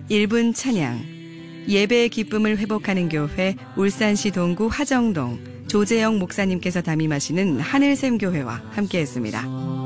1분 찬양, 예배의 기쁨을 회복하는 교회 울산시 동구 화정동 조재영 목사님께서 담임하시는 하늘샘교회와 함께했습니다.